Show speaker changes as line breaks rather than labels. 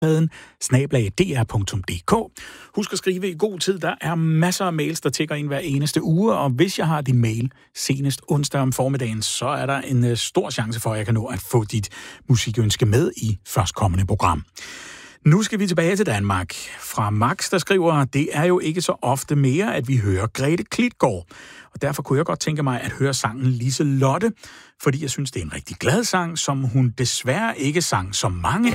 @dr.dk. Husk at skrive i god tid. Der er masser af mails, der tikker ind hver eneste uge, og hvis jeg har din mail senest onsdag om formiddagen, så er der en stor chance for, at jeg kan nå at få dit musikønske med i førstkommende program. Nu skal vi tilbage til Danmark. Fra Max, der skriver, det er jo ikke så ofte mere, at vi hører Grete Klitgaard. Og derfor kunne jeg godt tænke mig at høre sangen Liselotte, fordi jeg synes, det er en rigtig glad sang, som hun desværre ikke sang så mange